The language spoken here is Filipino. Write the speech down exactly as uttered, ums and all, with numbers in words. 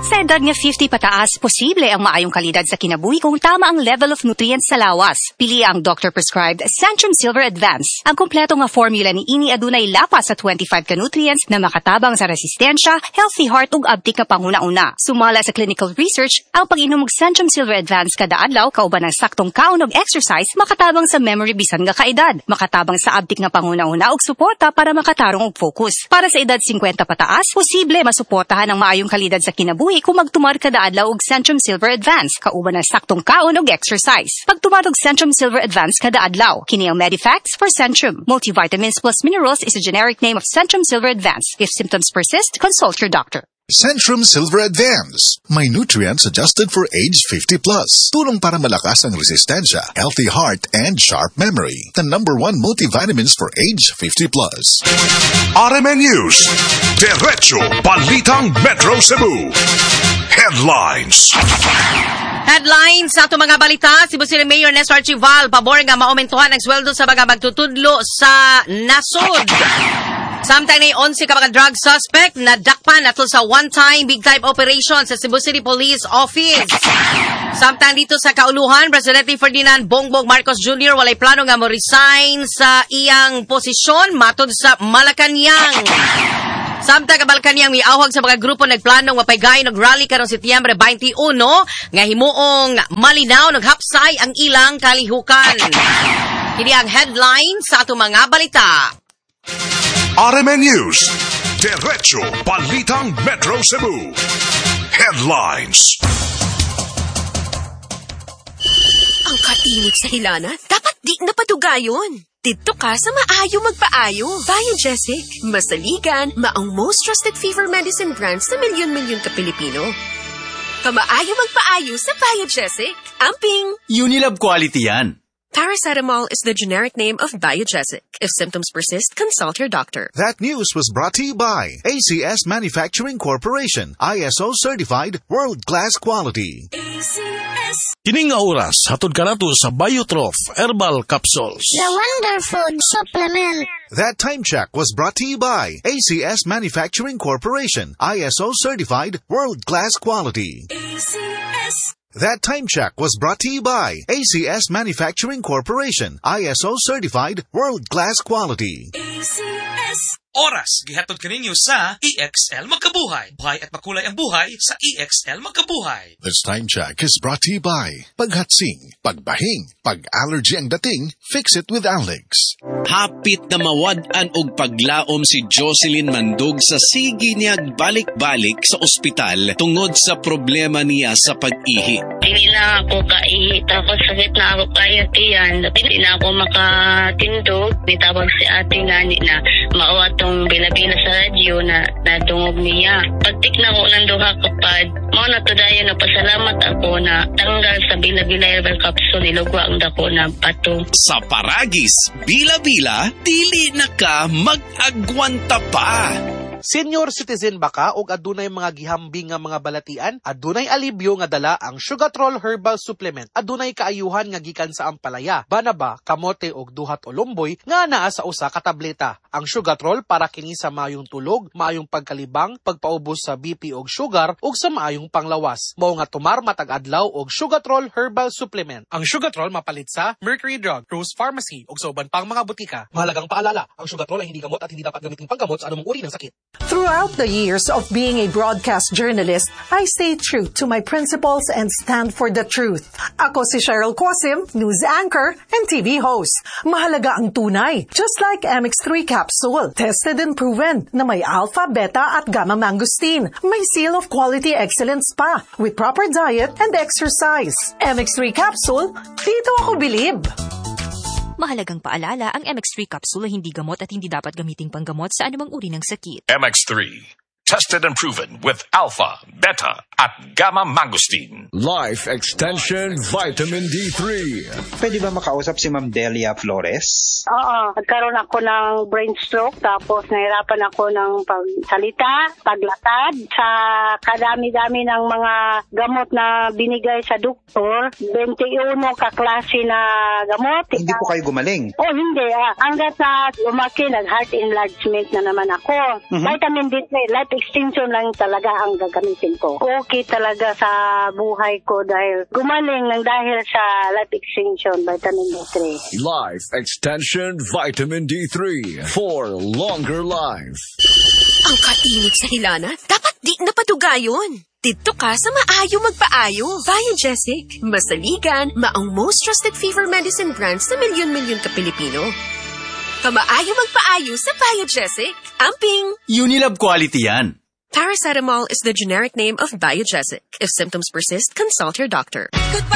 Sa edad nga fifty pataas, posible ang maayong kalidad sa kinabuhi kung tama ang level of nutrients sa lawas. Pili ang doctor-prescribed Centrum Silver Advance. Ang kompleto nga formula ni ini adunay lapas sa twenty-five ka nutrients na makatabang sa resistensya, healthy heart ug abtik nga panguna-una. Sumala sa clinical research, ang pag-inom og Centrum Silver Advance kada adlaw kauban ng saktong kaon og exercise makatabang sa memory bisan nga kaedad, makatabang sa abtik nga panguna-una og suporta para makatarong og focus. Para sa edad fifty pataas, posible masuportahan ang maayong kalidad sa kinabuhi kung magtumar kada adlaw og Centrum Silver Advance kauban ng saktong kaon og exercise. Pagtumar og Centrum Silver Advance kada adlaw, kini ang Medifacts for Centrum. Multivitamins plus minerals is a generic name of Centrum Silver Advance. If symptoms persist, consult your doctor. Centrum Silver Advance. May nutrients adjusted for age fifty plus. Tulong para malakas ang resistensya, healthy heart, and sharp memory. The number one multivitamins for age fifty plus. R M N News. Diretso Balitang Metro Cebu. Headlines. Headlines sa itong mga balita. Cebu City Mayor Nestor Archival pabor nga maaumentuhan ang sweldo sa mga magtutudlo sa nasod. Samtang na eleven ka mga drug suspect na dakpan ato sa one-time big-time operation sa Cebu City Police Office. Samtang dito sa kauluhan, Presidente Ferdinand Bongbong Marcos Junior walay plano nga mo resign sa iyang posisyon matod sa Malacañang. Samtang kabalkanyang miawhag sa mga grupo nagplanong mapaygayon og rally karong Setyembre twenty-one nga himuong malinaw naghapsay ang ilang kalihukan. Kini ang headline sa atong mga balita. R M N News. Diretso Balitang Metro Cebu. Headlines. Ang kainit sa hilana, dapat di napadugayon. Dito ka sa maayo magpaayo. Biogesic, masaligan, maong most trusted fever medicine brand sa milyon-milyon ka Pilipino. Kamaayo magpaayo sa Biogesic. Amping! Unilab quality yan. Paracetamol is the generic name of Biogesic. If symptoms persist, consult your doctor. That news was brought to you by A C S Manufacturing Corporation, I S O certified, world-class quality. A C S. Kining nga oras, hatod ka nato sa Biotrof Herbal Capsules. The Wonder Food Supplement. That time check was brought to you by A C S Manufacturing Corporation, I S O certified, world-class quality. A C S. That time check was brought to you by A C S Manufacturing Corporation, I S O certified, world-class quality. A C S. Oras, gihatod kaninyo sa E X L Magkabuhay. Buhay at makulay ang buhay sa E X L Magkabuhay. This time check is brought to you by Paghatsing, Pagbahing, Pag-allergy ang dating, fix it with Alex. Hapit na mawad-an og paglaom si Jocelyn Mandog sa sige niyag balik-balik sa ospital tungod sa problema niya sa pag-ihi. Hindi na ako kaihi, tapos sakit na ako kaya tiyan. Hindi na ako makatindog. Nitawag si ate nga na mauwa tong bila-bila sa radyo na nadungog niya. Pagtikna ko ng duha kapad, mo na to dayo na pasalamat ako na tanggal sa bila-bila herbal capsule, nilugwa ang dako na pato. Sa Paragis, bila-bila, dili na ka mag-agwanta pa. Senior citizen ba ka o adunay mga gihambing nga mga balatian? Adunay alibyo nga dala ang Sugatrol Herbal Supplement. Adunay kaayuhan nga gikan sa ampalaya, banaba, kamote og duhat o lumboy nga naa sa usa ka tableta. Ang Sugatrol para kini sa maayong tulog, maayong pagkalibang, pagpaubos sa B P og sugar ug sa maayong panglawas. Mao nga tumar matag adlaw og Sugatrol Herbal Supplement. Ang Sugatrol mapalit sa Mercury Drug, Rose Pharmacy ug sa uban pang mga butika. Mahalagang paalala, ang Sugatrol ay hindi gamot at hindi dapat gamitin panggamot sa anumang uri ng sakit. Throughout the years of being a broadcast journalist, I stay true to my principles and stand for the truth. Ako si Cheryl Quasim, news anchor and T V host. Mahalaga ang tunay, just like M X three capsule. Tested and proven na may alpha, beta at gamma mangosteen. May seal of quality excellence pa with proper diet and exercise. M X three capsule, dito ako bilib. Mahalagang paalala, ang M X three capsule ay hindi gamot at hindi dapat gamiting panggamot sa anumang uri ng sakit. M X three. Tested and proven with alpha, beta, at gamma mangosteen. Life Extension Vitamin D three. Pwede ba makausap si Ma'am Delia Flores? Oo, nagkaroon ako ng brain stroke, tapos nahirapan ako ng pagsalita, paglatad. Sa kadami-dami ng mga gamot na binigay sa doktor, twenty-one kaklase na gamot. Hindi po kayo gumaling? Oh, hindi. Ah. Hanggat na lumaki, nag-heart enlargement na naman ako. Mm-hmm. Vitamin D three, life extension lang talaga ang gagamitin ko. Okay talaga sa buhay ko dahil gumaling ng dahil sa life extension, vitamin D three. Life Extension Vitamin D three for longer life. Ang kainit sa hilana, dapat di napaduga yun. Dito ka sa maayo magpaayo. Biogesic, masaligan, maong most trusted fever medicine brand sa milyon-milyon ka Pilipino. Kamaayo magpaayo sa Biogesic. Amping! Unilab quality yan. Paracetamol is the generic name of Biogesic. If symptoms persist, consult your doctor.